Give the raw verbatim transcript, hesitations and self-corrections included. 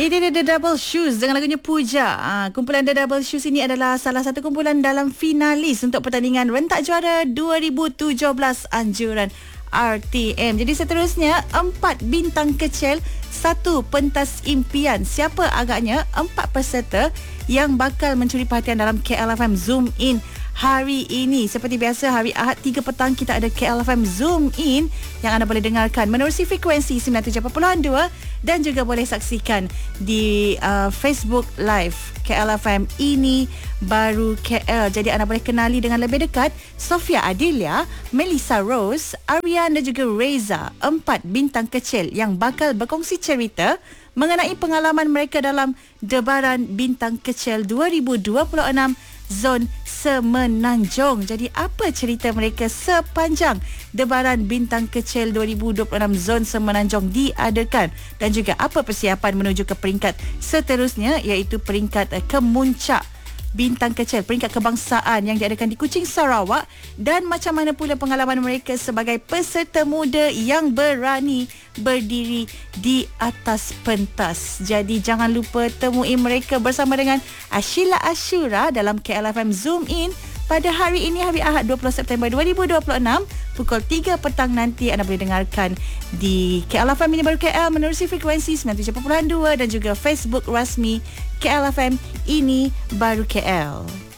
Ini dia The Double Shoes dengan lagunya Puja. Ha, kumpulan The Double Shoes ini adalah salah satu kumpulan dalam finalis untuk pertandingan rentak juara dua ribu tujuh belas anjuran R T M. Jadi seterusnya, empat bintang kecil, satu pentas impian. Siapa agaknya empat peserta yang bakal mencuri perhatian dalam K L F M Zoom In hari ini? Seperti biasa, hari Ahad tiga petang kita ada K L F M Zoom In yang anda boleh dengarkan menerusi frekuensi sembilan puluh tujuh perpuluhan dua dan juga boleh saksikan di uh, Facebook Live K L F M Ini Baru K L. Jadi anda boleh kenali dengan lebih dekat Sofia Adilia, Melissa Rose, Arian dan juga Reza, empat bintang kecil yang bakal berkongsi cerita mengenai pengalaman mereka dalam Debaran Bintang Kecil dua ribu dua puluh enam Zon Semenanjung. Jadi apa cerita mereka sepanjang Debaran Bintang Kecil dua ribu dua puluh enam Zon Semenanjung diadakan, dan juga apa persiapan menuju ke peringkat seterusnya, iaitu peringkat uh, kemuncak Bintang Kecil, peringkat kebangsaan yang diadakan di Kuching, Sarawak, dan macam mana pula pengalaman mereka sebagai peserta muda yang berani berdiri di atas pentas. Jadi jangan lupa temui mereka bersama dengan Ashila Ashura dalam K L F M Zoom In pada hari ini, hari Ahad dua puluh September dua ribu dua puluh enam pukul tiga petang nanti. Anda boleh dengarkan di K L F M Ini Baru K L menerusi frekuensi sembilan puluh tujuh perpuluhan dua dan juga Facebook rasmi K L F M Ini Baru K L.